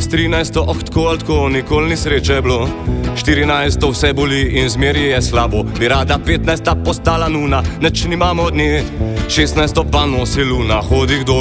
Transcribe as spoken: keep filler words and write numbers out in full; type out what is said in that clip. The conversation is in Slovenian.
S trinajsto, oh, tako ali tako, nikoli ni sreče bilo. Štirinajsto vse boli in zmeri je slabo. Bi rada petnajsta postala nuna, neč nimamo od nje. Šestnajsto pa nosi luna, hodi kdo